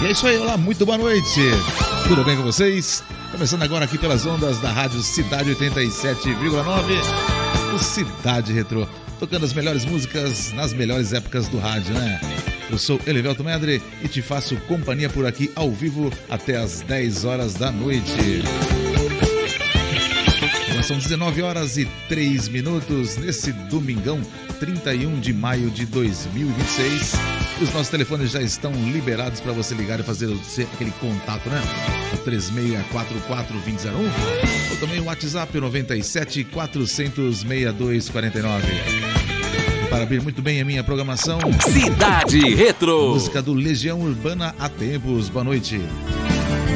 é isso aí, olá, muito boa noite. Tudo bem com vocês? Começando agora aqui pelas ondas da Rádio Cidade 87,9, o Cidade Retrô, tocando as melhores músicas nas melhores épocas do rádio, né? Eu sou Elivelto Medre e te faço companhia por aqui ao vivo até as 10 horas da noite. Agora são 19 horas e 3 minutos nesse domingão, 31 de maio de 2026. Os nossos telefones já estão liberados para você ligar e fazer aquele contato, né? O 3644-2001 ou também o WhatsApp 97 400 6249. Para abrir muito bem a minha programação, Cidade Retro. Música do Legião Urbana há tempos. Boa noite.